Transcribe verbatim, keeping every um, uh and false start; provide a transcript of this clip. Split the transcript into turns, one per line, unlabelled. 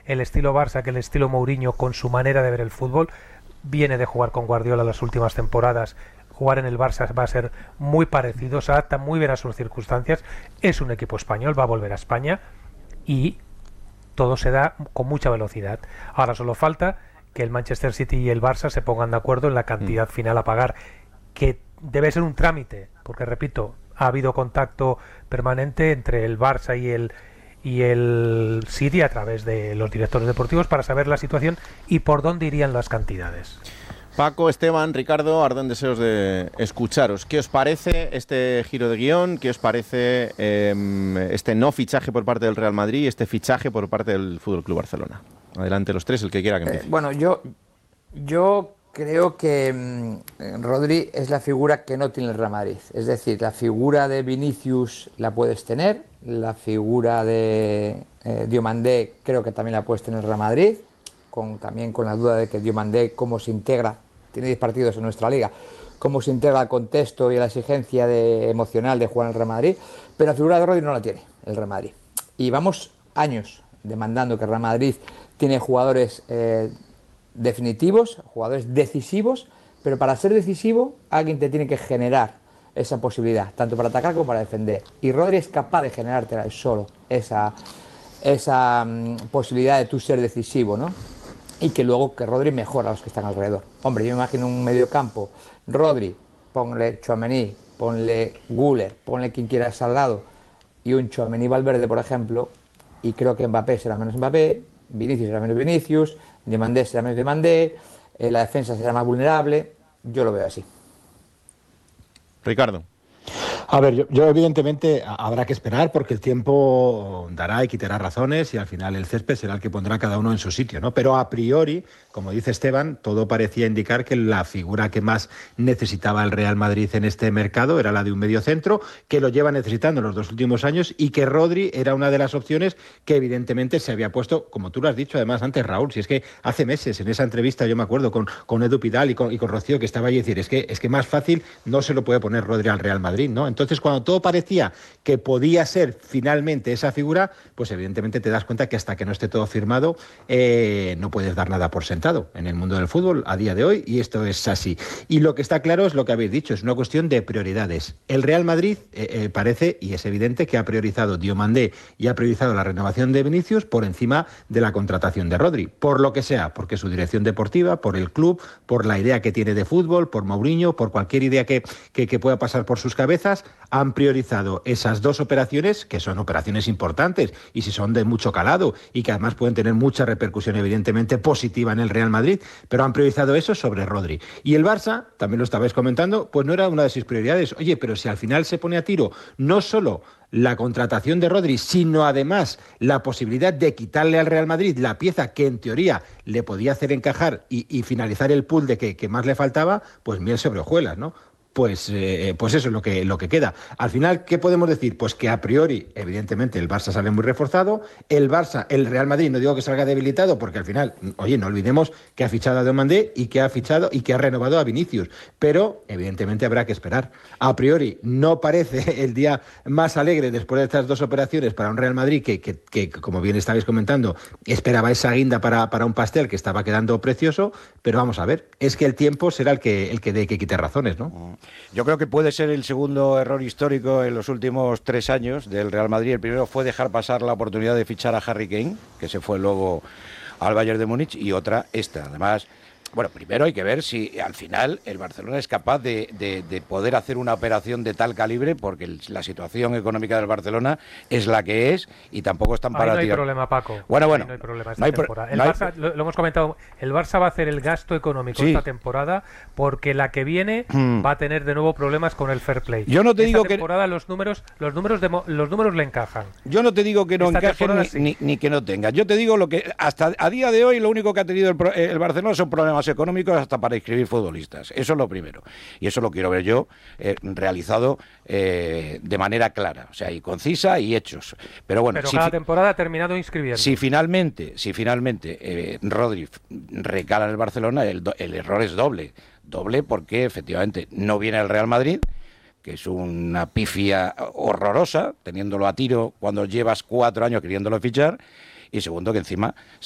el estilo Barça que el estilo Mourinho con su manera de ver el fútbol. Viene de jugar con Guardiola las últimas temporadas. Jugar en el Barça va a ser muy parecido, se adapta muy bien a sus circunstancias. Es un equipo español, va a volver a España y todo se da con mucha velocidad. Ahora solo falta que el Manchester City y el Barça se pongan de acuerdo en la cantidad final a pagar, que debe ser un trámite, porque repito, ha habido contacto permanente entre el Barça y el y el City a través de los directores deportivos para saber la situación y por dónde irían las cantidades.
Paco, Esteban, Ricardo, arden deseos de escucharos. ¿Qué os parece este giro de guión? ¿Qué os parece eh, este no fichaje por parte del Real Madrid y este fichaje por parte del F C Barcelona? Adelante los tres, el que quiera que empiece.
Eh, bueno, yo, yo creo que mmm, Rodri es la figura que no tiene el Real Madrid. Es decir, la figura de Vinicius la puedes tener, la figura de eh, Diomandé creo que también la puedes tener en el Real Madrid, con, también con la duda de que Diomandé cómo se integra, tiene diez partidos en nuestra liga, cómo se integra al contexto y a la exigencia de, emocional de jugar en el Real Madrid, pero la figura de Rodri no la tiene el Real Madrid. Y vamos años demandando que el Real Madrid tiene jugadores eh, definitivos, jugadores decisivos, pero para ser decisivo alguien te tiene que generar esa posibilidad, tanto para atacar como para defender. Y Rodri es capaz de generarte solo esa, esa um, posibilidad de tú ser decisivo, ¿no? Y que luego que Rodri mejora a los que están alrededor. Hombre, yo me imagino un mediocampo, Rodri, ponle Tchouaméni, ponle Güler, ponle quien quieras al lado, y un Tchouaméni Valverde, por ejemplo, y creo que Mbappé será menos Mbappé, Vinicius será menos Vinicius, Diomandé será menos Diomandé, eh, la defensa será más vulnerable. Yo lo veo así.
Ricardo.
A ver, yo, yo evidentemente habrá que esperar porque el tiempo dará y quitará razones y al final el césped será el que pondrá cada uno en su sitio, ¿no? Pero a priori, como dice Esteban, todo parecía indicar que la figura que más necesitaba el Real Madrid en este mercado era la de un mediocentro, que lo lleva necesitando en los dos últimos años y que Rodri era una de las opciones que evidentemente se había puesto, como tú lo has dicho además antes, Raúl, si es que hace meses en esa entrevista yo me acuerdo con, con Edu Pidal y con, y con Rocío que estaba allí y decir, es que, es que más fácil no se lo puede poner Rodri al Real Madrid, ¿no? Entonces, cuando todo parecía que podía ser finalmente esa figura, pues evidentemente te das cuenta que hasta que no esté todo firmado, eh, no puedes dar nada por sentado en el mundo del fútbol a día de hoy, y esto es así. Y lo que está claro es lo que habéis dicho, es una cuestión de prioridades. El Real Madrid eh, eh, parece, y es evidente, que ha priorizado Diomandé y ha priorizado la renovación de Vinicius por encima de la contratación de Rodri, por lo que sea, porque su dirección deportiva, por el club, por la idea que tiene de fútbol, por Mourinho, por cualquier idea que, que, que pueda pasar por sus cabezas, han priorizado esas dos operaciones, que son operaciones importantes y si son de mucho calado y que además pueden tener mucha repercusión evidentemente positiva en el Real Madrid, pero han priorizado eso sobre Rodri. Y el Barça, también lo estabais comentando, pues no era una de sus prioridades. Oye, pero si al final se pone a tiro no solo la contratación de Rodri, sino además la posibilidad de quitarle al Real Madrid la pieza que en teoría le podía hacer encajar y, y finalizar el pool de que, que más le faltaba, pues miel sobre hojuelas, ¿no? Pues, eh, pues eso es lo que, lo que queda. Al final, ¿qué podemos decir? Pues que a priori, evidentemente, el Barça sale muy reforzado. El Barça, el Real Madrid, no digo que salga debilitado, porque al final, oye, no olvidemos que ha fichado a Diomandé y que ha fichado y que ha renovado a Vinicius. Pero, evidentemente, habrá que esperar. A priori, no parece el día más alegre después de estas dos operaciones para un Real Madrid que, que, que como bien estabais comentando, esperaba esa guinda para, para un pastel que estaba quedando precioso. Pero vamos a ver, es que el tiempo será el que, el que dé que quite razones, ¿no?
Yo creo que puede ser el segundo error histórico en los últimos tres años del Real Madrid. El primero fue dejar pasar la oportunidad de fichar a Harry Kane, que se fue luego al Bayern de Múnich, y otra esta. Además, bueno, primero hay que ver si al final el Barcelona es capaz de, de, de poder hacer una operación de tal calibre, porque el, la situación económica del Barcelona es la que es y tampoco están para
Ahí no hay
tirar.
problema, Paco.
Bueno, bueno.
Ahí no hay problema esta
no hay pro-
temporada. El
no hay-
Barça, lo, lo hemos comentado, el Barça va a hacer el gasto económico
Sí.
esta temporada porque la que viene
Hmm.
va a tener de nuevo problemas con el fair play.
Yo no te
esta
digo que-
temporada los números, los números de mo- los números le encajan.
Yo no te digo que no
Esta
encajen
temporada
ni,
sí.
ni, ni que no tengan. Yo te digo lo que hasta a día de hoy lo único que ha tenido el, pro- el Barcelona son problemas económicos hasta para inscribir futbolistas. Eso es lo primero. Y eso lo quiero ver yo eh, realizado eh, de manera clara, o sea, y concisa y hechos. Pero bueno,
Pero
si,
cada
fi-
temporada ha terminado inscribiendo.
si finalmente, si finalmente eh, Rodri f- recala en el Barcelona, el, do- el error es doble. Doble porque efectivamente no viene el Real Madrid, que es una pifia horrorosa, teniéndolo a tiro cuando llevas cuatro años queriéndolo fichar, y segundo que encima